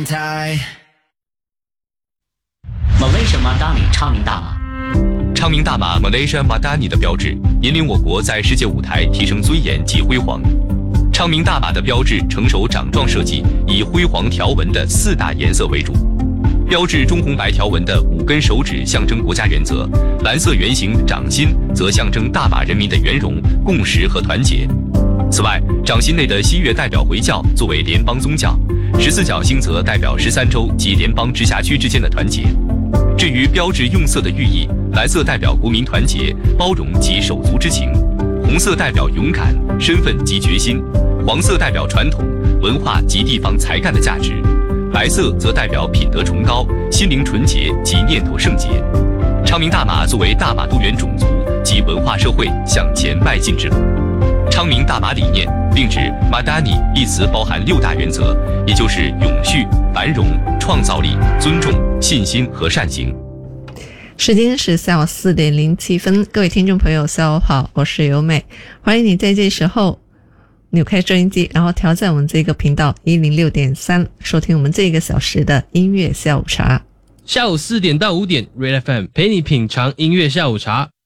台。 Malaysia Madani 昌明大马， 昌明大马 Malaysia Madani 的标志引领我国在世界舞台提升尊严及辉煌。昌明大马的标志成熟掌状设计，以辉煌条纹的4大颜色为主。标志中红白条纹的5根手指象征国家原则，蓝色圆形掌心则象征大马人民的圆融、共识和团结。此外，掌心内的西月代表回教作为联邦宗教，14角星则代表13州及联邦直辖区之间的团结。至于标志用色的寓意，蓝色代表国民团结、包容及手足之情，红色代表勇敢、身份及决心，黄色代表传统、文化及地方才干的价值，白色则代表品德崇高、心灵纯洁及念头圣洁。昌明大马作为大马多元种族及文化社会向前迈进之路。昌明大马理念并指 Madani 一词包含6大原则，也就是永续、繁荣、创造力、尊重、信心和善行。 时间是下午4点07分，各位听众朋友下午好，我是由美，欢迎你在这时候扭开收音机，然后调在我们这个频道 106.3 收听我们这个小时的音乐下午茶。 下午4点到5点 Red FM 陪你品尝音乐下午茶，